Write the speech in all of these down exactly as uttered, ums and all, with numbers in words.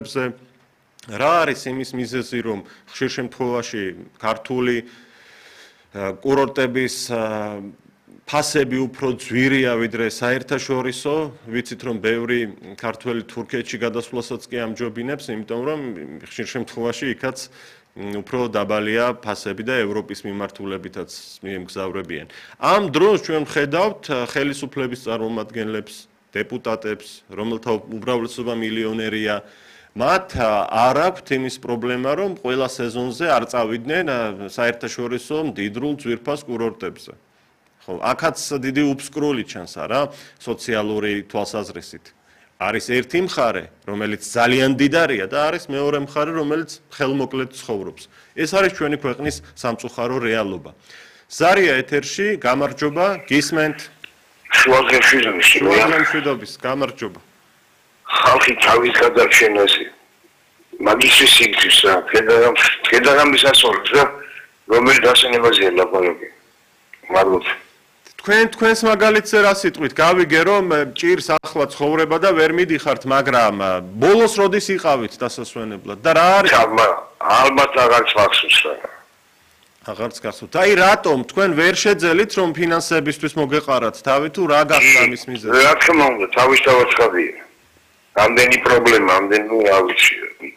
რა არის იმის მიზეზი, რომ ხშირ შემთხვევაში ქართული კურორტების ფასები უფრო ძვირია ვიდრე საერთაშორისო, ვიცით რომ ბევრი ქართველი თურქეთში გადასვლასაც კი ამჯობინებს, იმიტომ რომ ხშირ შემთხვევაში იქაც უფრო დაბალია ფასები და ევროპის მიმართულებითაც მიემგზავრებიან. ამ დროს ჩვენ ვხედავთ ხელისუფლების წარმომადგენლებს, დეპუტატებს, რომელთა უმრავლესობა მილიონერია, მათ არ აქვთ იმის პრობლემა, რომ ყველა სეზონზე არ წავიდნენ საერთაშორისო მდიდრულ ძვირფას კურორტებზე. ხო, აქაც დიდი უბსკრული ჩანს არა, სოციალური თვალსაზრისით. არის ერთი მხარე, რომელიც ძალიან დიდარია და არის მეორე მხარე, რომელიც ხელმოკლედ ცხოვრობს. ეს არის ჩვენი ქვეყნის სამწუხარო რეალობა. ზარია ეთერში, გამარჯობა, გისმენთ. შუაგემშვიდობის, გამარჯობა. ხალხი თავის გადარჩენას მაგისტრის სიგრძის რა, ფედერალიზმის ასწორებს რა, რომელი დასვენებაზეა ლაპარაკი. მადლობა. თქვენ თქვენს მაგალითზე რა სიტყვით, გავიგე რომ ჭირს ახლა ცხოვრება და ვერ მიდიხართ, მაგრამ ბოლოს როდის იყავით დასასვენებლად და რა არის? ალბათ აღარც მახსოვს რა. აღარც გახსოვთ. აი რატომ თქვენ ვერ შეძელით რომ ფინანსებისთვის მოგეყარათ თავი თუ რა გახდა ამის მიზეზი? რა თქმა უნდა, თავისთავად ხადია. ამდენი პრობლემა, ამდენი ავიცი.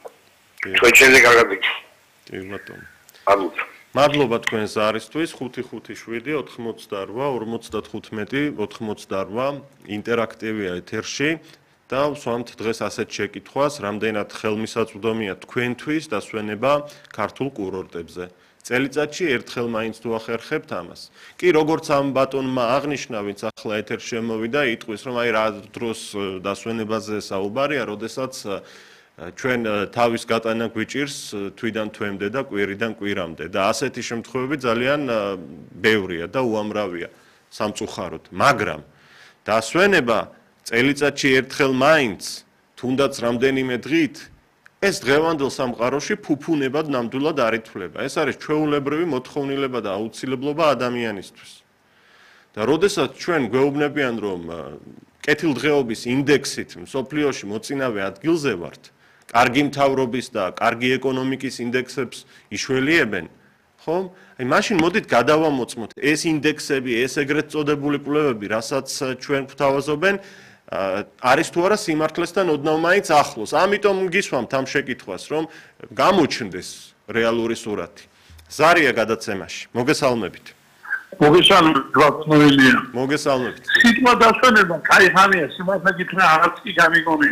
ჩვენზე გაგაბიქ. კი ბატონო. ალბათ. მადლობა თქვენ ზარისთვის ხუთი ხუთი შვიდი ოთხმოცდაორვა ორმოცდათხუთმეტი ოთხმოცდაორვა ინტერაქტივია ეთერში და ვსვამთ დღეს ასეთ შეკითხვას, რამდენად ხელმისაწვდომია თქვენთვის დასვენება ქართულ კურორტებზე. წელიწადში ერთხელ მაინც თუ ახერხებთ ამას. კი, როგორც ამ ბატონმა აღნიშნა, ვინც ახლა ეთერში შემოვიდა, იტყვის, რომ აი რა დროს დასვენებაზე საუბარია, როდესაც ჩვენ თავის გატანა გვიჭირს თვიდან თვემდე და კვირიდან კვირამდე და ასეთი შემთხვევები ძალიან ბევრია და უამრავია სამწუხაროდ, მაგრამ დასვენება წელიწადში ერთხელ მაინც, თუნდაც რამდენიმე დღით ეს დღევანდელ სამყაროში ფუფუნებად ნამდვილად არ ითვლება. ეს არის ჩვეულებრივი მოთხოვნილება და აუცილებლობა ადამიანისთვის. და როდესაც ჩვენ გვეუბნებიან, რომ კეთილდღეობის ინდექსით მსოფლიოში მოწინავე ადგილზე ვართ, კარგი მთავრობის და კარგი ეკონომიკის ინდექსებს იშველიებენ, ხო? აი მაშინ მოდით გადავამოწმოთ ეს ინდექსები, ეს ეგრეთ წოდებული კვლევები, რასაც ჩვენ გვთავაზობენ, არის თუ არა სიმართლესთან ოდნავ მაინც ახლოს. ამიტომ გისვამთ ამ შეკითხვას, რომ გამოჩნდეს რეალური სურათი. ზარია გადაცემაში. მოგესალმებით. მოგესალმებით, ბატონოელია. მოგესალმებით. სიტყვა დასვენება, კაი ხანია, სიმართლე გითხრა, არც კი გამიგონი.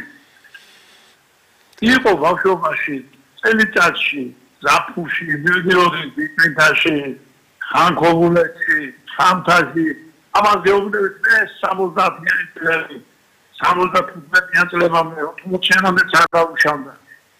იყო ბავშვობაში, წელიწადში, ზაფხულში, მილდიოდის ბიტმენთაში, ხანქობულეთში, სამთაში, ამას გეუბნებით მე სამოცდაათიანი წლები. სამოცდათხუთმეტიან წლებამდე, ოცდაათამდე არ დავუშავდა.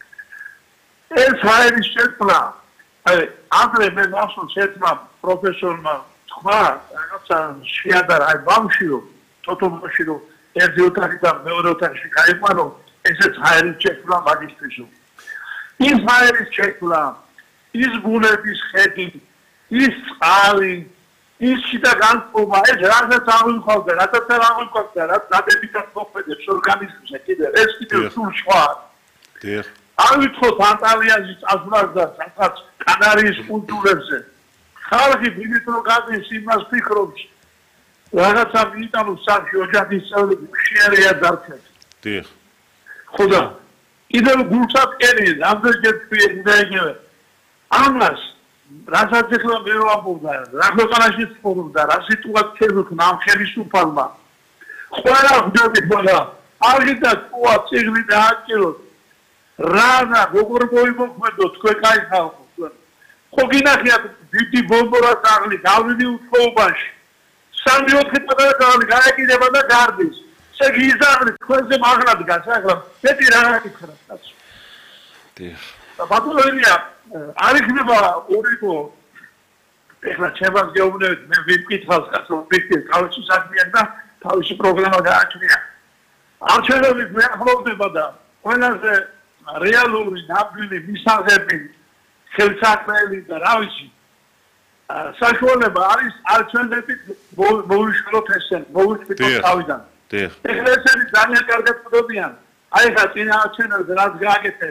ეს არის შეცვლა. აი, ადრე მე მახსოვს ერთმა პროფესორმა თქვა, რაღაცა შეადარა, აი ბავშვიო, თოთომში რომ ერთი ოთახიდან მეორე ოთახში გაიყვანო, ესეც არის შეცვლა მაგისტრისო. ის არის შეცვლა, ის ბუნების ხედი, ის წყალი, ის შიდა განწყობა, ეს რასაც აღიქვავდა, რასაც არ აღიქვავდა, რაც დადებითად მოქმედებს ორგანიზმზე კიდე, ეს კიდე სულ სხვა. დიახ. არ ვითხოვთ ანტალიაში წასვლას და სადღაც კანარიის კუნძულებზე. ხალხი დიდით რო გადის იმას ფიქრობს, რაღაცა მიიტანოს სახში ოჯახის წევრები შეერია დარჩეთ. დიახ. ხოდა, კიდევ გულსატკერი, ამდენჯერ თქვი, ამას რასაც ეხლა მე ვამბობდა, რა ქვეყანაში ცხოვრობდა, რა სიტუაცია ქნა ამ ხელისუფალმა. ყველა ხვდებით, მაგრამ არგიდა თქვა წიგნი დააჭიროთ. რა და როგორ მოიმოქმედო თქვენ კაი ხალხო. ხო გინახიათ დიდი ბომბორას აღლი გავიდი უთხოვობაში. სამი ოთხი პატარა გავალი გაეკიდება და გარდის. ესე გიზაღლი თქვენზე მაღლა დგას ახლა. მეტი რა გიქრა კაცო. დიახ. ბატონოელია არ იქნება ორიგო ეხლა ჩემს გეუბნებით მე ვიკითხავს კაცო ვიქცე თავისი საქმეა და თავისი პროგრამა გააჩნია არჩევნები მეახლოვდება და ყველაზე რეალური ნამდვილი მისაღები ხელსაყრელი და რა ვიცი საშუალება არის არჩევნები მოვიშლოთ ესენ მოვიშლოთ თავიდან ეხლა ესენი ძალიან კარგად ფდობიან აი ხა წინააღმდეგ რაც გააკეთე